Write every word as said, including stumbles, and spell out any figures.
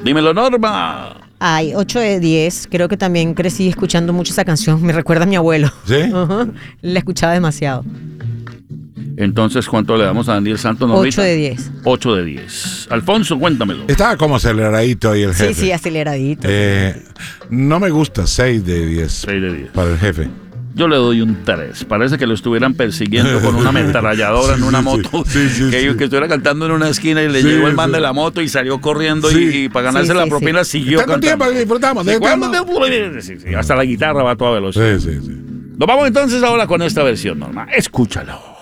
Dímelo, Norma. Ay, ocho de diez. Creo que también crecí escuchando mucho esa canción. Me recuerda a mi abuelo. ¿Sí? Uh-huh. La escuchaba demasiado. Entonces, ¿cuánto le damos a Daniel Santos, Normita? ocho de diez. ocho de diez. Alfonso, cuéntamelo. Estaba como aceleradito ahí el jefe. Sí, sí, aceleradito. Eh, no me gusta, seis de diez. seis de diez. Para el jefe. Yo le doy un tres. Parece que lo estuvieran persiguiendo con una ametralladora Sí, en una sí, moto. sí, sí, que, sí. que estuviera cantando en una esquina y le Sí, llegó el man sí. de la moto y salió corriendo Sí. y, y para ganarse Sí, la sí, propina sí. siguió Tanto cantando. tiempo que disfrutamos. ¿Y cuándo Disfrutamos. te- sí, sí, hasta la guitarra va a toda velocidad. Sí, sí, sí. Nos vamos entonces ahora con esta versión, Norma. Escúchalo.